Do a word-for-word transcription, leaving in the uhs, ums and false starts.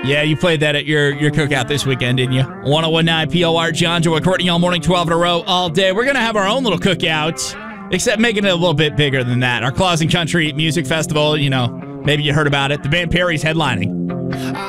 Yeah, you played that at your, your cookout this weekend, didn't you? one oh one point nine P O R, John, Joe, Courtney, all morning, twelve in a row, all day. We're going to have our own little cookout, except making it a little bit bigger than that. Our Claus and Country Music Festival, you know, maybe you heard about it. The band Perry's headlining.